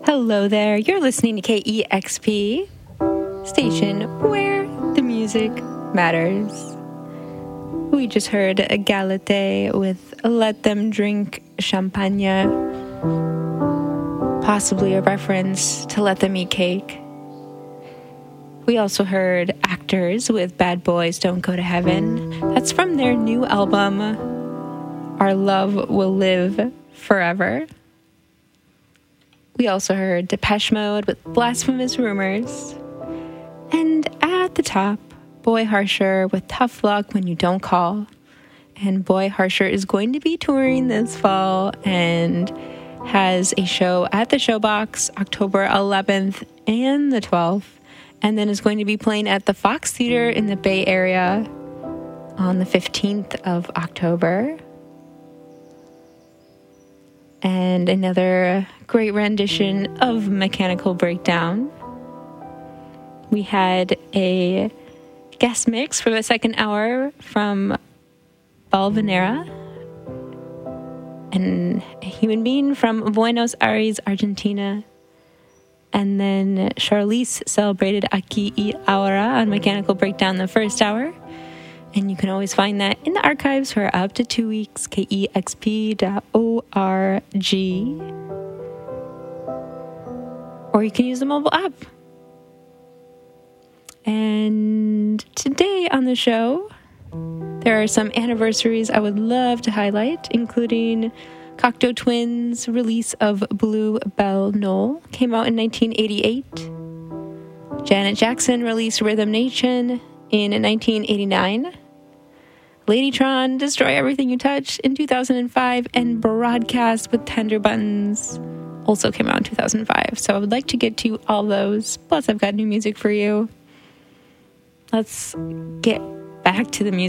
Hello there, you're listening to KEXP, station where the music matters. We just heard Galate with Let Them Drink Champagne, possibly a reference to Let Them Eat Cake. We also heard Actors with Bad Boys Don't Go to Heaven. That's from their new album, Our Love Will Live Forever. We also heard Depeche Mode with Blasphemous Rumors. And at the top, Boy Harsher with Tough Luck When You Don't Call. And Boy Harsher is going to be touring this fall and has a show at the Showbox October 11th and the 12th. And then is going to be playing at the Fox Theater in the Bay Area on the 15th of October. And another great rendition of Mechanical Breakdown. We had a guest mix for the second hour from Balvanera, and a human being from Buenos Aires, Argentina. And then Charlize celebrated Aquí y Ahora on Mechanical Breakdown the first hour. And you can always find that in the archives for up to 2 weeks, kexp.org. Or you can use the mobile app. And today on the show, there are some anniversaries I would love to highlight, including Cocteau Twins' release of Blue Bell Knoll, came out in 1988. Janet Jackson released Rhythm Nation in 1989. Ladytron, Destroy Everything You Touch in 2005, and Broadcast with Tender Buttons also came out in 2005. So I would like to get to all those. Plus, I've got new music for you. Let's get back to the music.